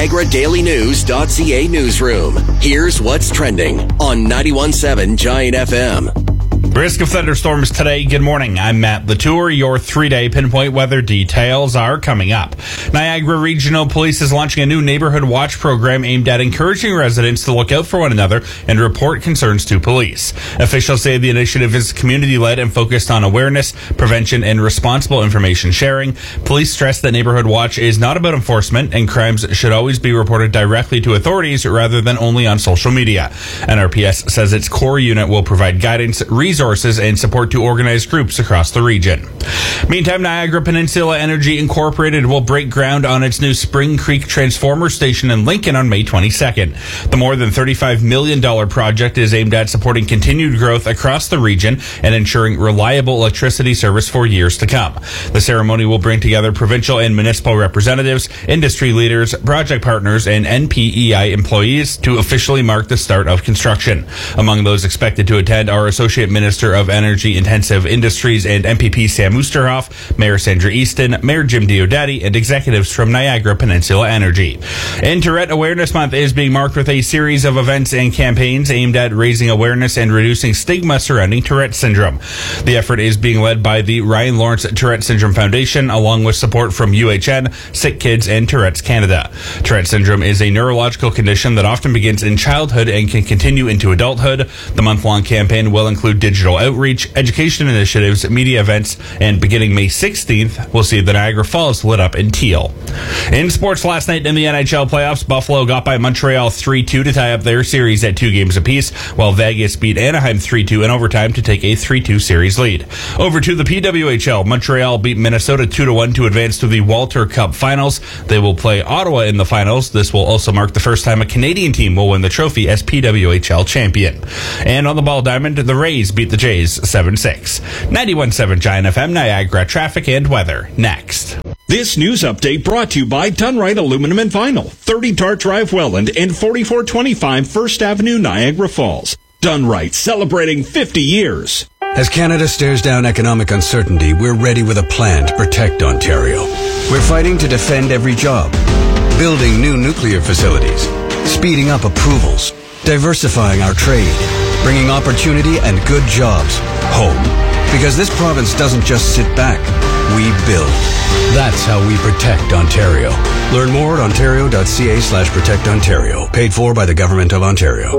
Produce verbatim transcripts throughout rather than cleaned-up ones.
Niagara Daily News dot C A newsroom. Here's what's trending on ninety-one point seven Giant F M. Risk of thunderstorms today. Good morning. I'm Matt Latour. Your three-day pinpoint weather details are coming up. Niagara Regional Police is launching a new neighborhood watch program aimed at encouraging residents to look out for one another and report concerns to police. Officials say the initiative is community-led and focused on awareness, prevention, and responsible information sharing. Police stress that neighborhood watch is not about enforcement, and crimes should always be reported directly to authorities rather than only on social media. N R P S says its core unit will provide guidance, resources, and support to organized groups across the region. Meantime, Niagara Peninsula Energy Incorporated will break ground on its new Spring Creek Transformer Station in Lincoln on May twenty-second. The more than thirty-five million dollars project is aimed at supporting continued growth across the region and ensuring reliable electricity service for years to come. The ceremony will bring together provincial and municipal representatives, industry leaders, project partners, and N P E I employees to officially mark the start of construction. Among those expected to attend are Associate Minister of Energy Intensive Industries and M P P Sam Oosterhoff, Mayor Sandra Easton, Mayor Jim Diodati, and executives from Niagara Peninsula Energy. And Tourette Awareness Month is being marked with a series of events and campaigns aimed at raising awareness and reducing stigma surrounding Tourette syndrome. The effort is being led by the Ryan Lawrence Tourette Syndrome Foundation, along with support from U H N, Sick Kids, and Tourette's Canada. Tourette syndrome is a neurological condition that often begins in childhood and can continue into adulthood. The month-long campaign will include digital outreach, education initiatives, media events, and beginning May sixteenth, we'll see the Niagara Falls lit up in teal. In sports last night in the N H L playoffs, Buffalo got by Montreal three two to tie up their series at two games apiece, while Vegas beat Anaheim three two in overtime to take a three two series lead. Over to the P W H L, Montreal beat Minnesota two to one to advance to the Walter Cup finals. They will play Ottawa in the finals. This will also mark the first time a Canadian team will win the trophy as P W H L champion. And on the Ball Diamond, the Rays beat the Jays seven six. ninety-one point seven Giant F M, Niagara traffic and weather next. This news update brought to you by Dunright Aluminum and Vinyl, thirty Dart Drive, Welland, and forty-four twenty-five First Avenue, Niagara Falls. Dunright, celebrating fifty years. As Canada stares down economic uncertainty, we're ready with a plan to protect Ontario. We're fighting to defend every job, building new nuclear facilities, speeding up approvals, diversifying our trade, bringing opportunity and good jobs home. Because this province doesn't just sit back, we build. That's how we protect Ontario. Learn more at ontario.ca slash protect Ontario. Paid for by the Government of Ontario.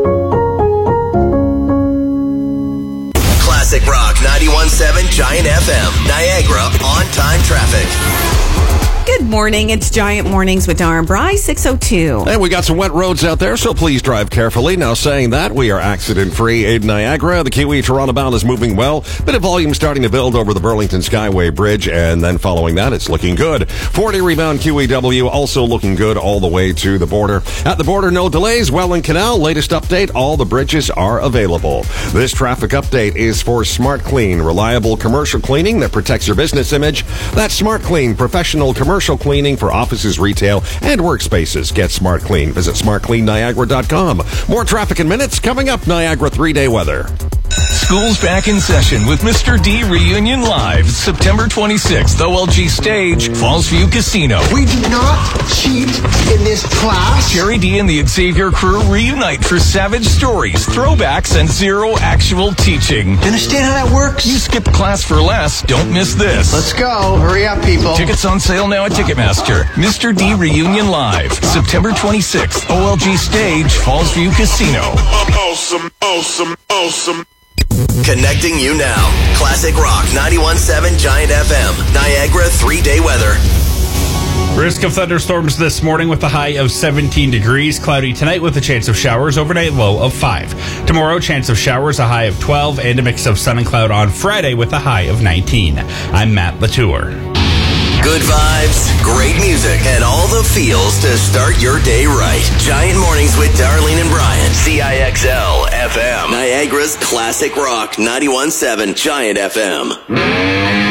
Classic Rock ninety-one point seven Giant F M, Niagara on-time traffic. Good morning. It's Giant Mornings with Darren Bry, six oh two. And we got some wet roads out there, so please drive carefully. Now, saying that, we are accident-free in Niagara. The Kiwi Toronto bound is moving well. Bit of volume starting to build over the Burlington Skyway Bridge, and then following that, it's looking good. forty rebound Q E W also looking good all the way to the border. At the border, no delays. Welland Canal, latest update, all the bridges are available. This traffic update is for Smart Clean, reliable commercial cleaning that protects your business image. That's Smart Clean, professional commercial Commercial cleaning for offices, retail, and workspaces. Get Smart Clean. Visit smart clean niagara dot com. More traffic in minutes. Coming up, Niagara three-day weather. School's back in session with Mister D Reunion Live, September twenty-sixth, O L G Stage, Fallsview Casino. We do not cheat in this class. Jerry D and the Xavier crew reunite for savage stories, throwbacks, and zero actual teaching. Understand how that works? You skip class for less. Don't miss this. Let's go. Hurry up, people. Tickets on sale now at Ticketmaster. Mister D Reunion Live, September twenty-sixth, O L G Stage, Fallsview Casino. Awesome, awesome, awesome. Connecting you now. Classic Rock ninety-one point seven Giant F M, Niagara three-day weather. Risk of thunderstorms this morning with a high of seventeen degrees. Cloudy tonight with a chance of showers. Overnight low of five. Tomorrow, chance of showers, a high of twelve, and a mix of sun and cloud on Friday with a high of nineteen. I'm Matt Latour. Good vibes, great music, and all the feels to start your day right. Giant Mornings with Darlene and Brian. C I X L F M. Niagara's Classic Rock ninety-one point seven Giant F M.